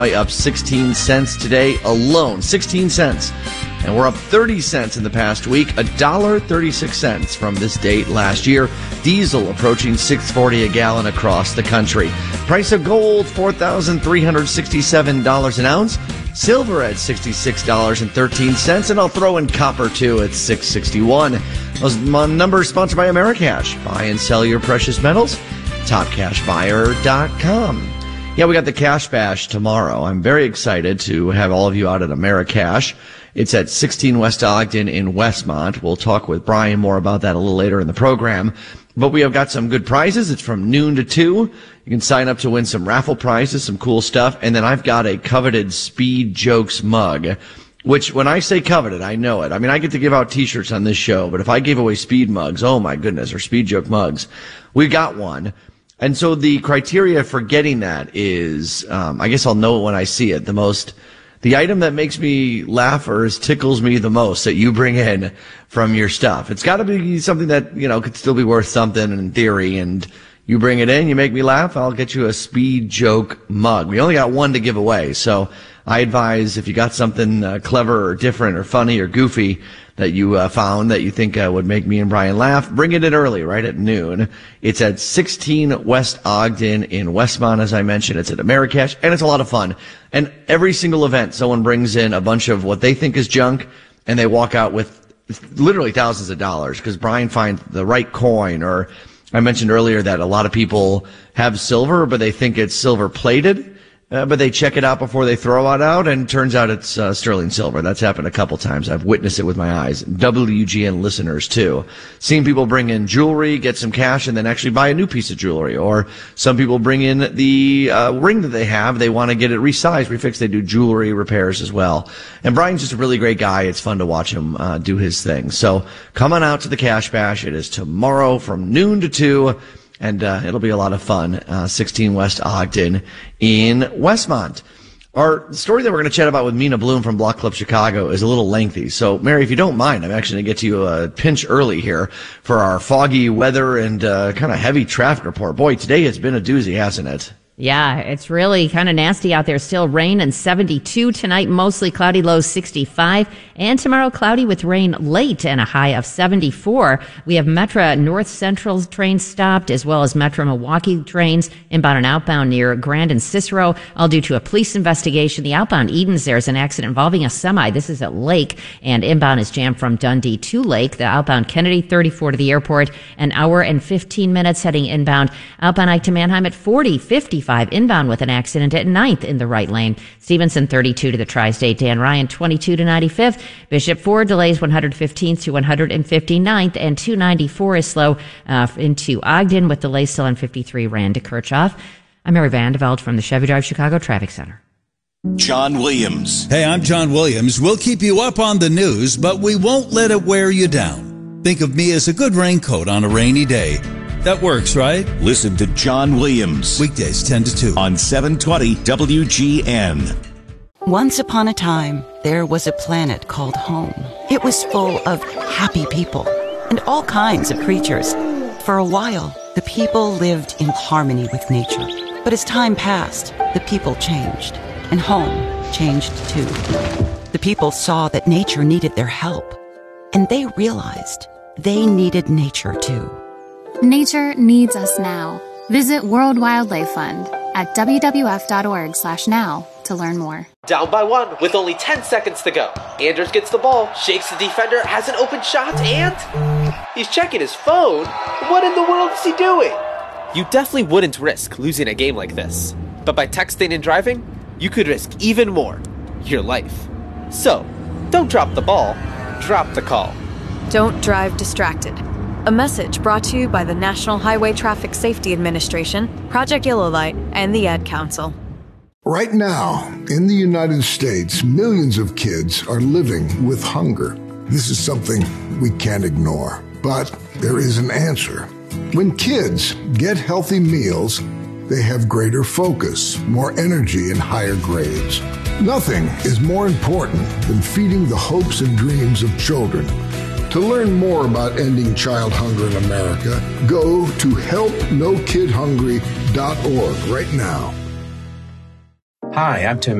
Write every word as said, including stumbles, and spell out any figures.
Up sixteen cents today alone, sixteen cents. And we're up thirty cents in the past week, one dollar and thirty-six cents from this date last year. Diesel approaching six dollars and forty cents a gallon across the country. Price of gold, four thousand three hundred sixty-seven dollars an ounce. Silver at sixty-six dollars and thirteen cents. And I'll throw in copper, too, at six dollars and sixty-one cents. Those numbers sponsored by Americash. Buy and sell your precious metals. top cash buyer dot com. Yeah, we got the Cash Bash tomorrow. I'm very excited to have all of you out at Americash. It's at sixteen West Ogden in Westmont. We'll talk with Brian more about that a little later in the program. But we have got some good prizes. It's from noon to two. You can sign up to win some raffle prizes, some cool stuff. And then I've got a coveted Speed Jokes mug, which when I say coveted, I know it. I mean, I get to give out T-shirts on this show, but if I gave away Speed mugs, oh my goodness, or Speed Joke mugs, we got one. And so the criteria for getting that is, um, I guess I'll know it when I see it. The most, the item that makes me laugh or tickles me the most that you bring in from your stuff. It's got to be something that, you know, could still be worth something in theory. And you bring it in, you make me laugh, I'll get you a Speed Joke mug. We only got one to give away. So I advise if you got something uh, clever or different or funny or goofy that you uh, found that you think uh, would make me and Brian laugh, bring it in early, right at noon. It's at sixteen West Ogden in Westmont, as I mentioned. It's at Americash, and it's a lot of fun. And every single event, someone brings in a bunch of what they think is junk, and they walk out with literally thousands of dollars because Brian finds the right coin. Or I mentioned earlier that a lot of people have silver, but they think it's silver-plated. Uh, but they check it out before they throw it out, and turns out it's uh, sterling silver. That's happened a couple times. I've witnessed it with my eyes. W G N listeners, too. Seen people bring in jewelry, get some cash, and then actually buy a new piece of jewelry. Or some people bring in the uh, ring that they have. They want to get it resized, refixed. They do jewelry repairs as well. And Brian's just a really great guy. It's fun to watch him uh, do his thing. So come on out to the Cash Bash. It is tomorrow from noon to two. And uh, it'll be a lot of fun. Uh, sixteen West Ogden in Westmont. Our story that we're going to chat about with Mina Bloom from Block Club Chicago is a little lengthy. So, Mary, if you don't mind, I'm actually going to get to you a pinch early here for our foggy weather and uh, kind of heavy traffic report. Boy, today has been a doozy, hasn't it? Yeah, it's really kind of nasty out there. Still rain and seventy-two tonight, mostly cloudy, low sixty-five. And tomorrow, cloudy with rain late and a high of seventy-four. We have Metra North Central trains stopped, as well as Metra Milwaukee trains inbound and outbound near Grand and Cicero, all due to a police investigation. The outbound Edens, there's an accident involving a semi. This is at Lake, and inbound is jammed from Dundee to Lake. The outbound Kennedy, thirty-four to the airport, an hour and fifteen minutes heading inbound. Outbound Ike to Manheim at forty, fifty-five. Inbound with an accident at ninth in the right lane. Stevenson, thirty-two to the Tri-State. Dan Ryan, twenty-two to ninety-fifth. Bishop Ford delays one hundred fifteenth to one hundred fifty-ninth, and two ninety-four is slow uh, into Ogden with delays still on fifty-three Rand to Kirchhoff. I'm Mary Vandeveld from the Chevy Drive Chicago Traffic Center. John Williams. Hey, I'm John Williams. We'll keep you up on the news, but we won't let it wear you down. Think of me as a good raincoat on a rainy day. That works, right? Listen to John Williams. Weekdays ten to two. On seven twenty W G N. Once upon a time, there was a planet called home. It was full of happy people and all kinds of creatures. For a while, the people lived in harmony with nature. But as time passed, the people changed, and home changed too. The people saw that nature needed their help, and they realized they needed nature too. Nature needs us now. Visit World Wildlife Fund at w w f dot org slash now to learn more. Down by one with only ten seconds to go. Anders gets the ball, shakes the defender, has an open shot, and he's checking his phone. What in the world is he doing? You definitely wouldn't risk losing a game like this. But by texting and driving, you could risk even more, your life. So, don't drop the ball, drop the call. Don't drive distracted. A message brought to you by the National Highway Traffic Safety Administration, Project Yellow Light, and the Ad Council. Right now, in the United States, millions of kids are living with hunger. This is something we can't ignore, but there is an answer. When kids get healthy meals, they have greater focus, more energy, and higher grades. Nothing is more important than feeding the hopes and dreams of children. To learn more about ending child hunger in America, go to help no kid hungry dot org right now. Hi, I'm Tim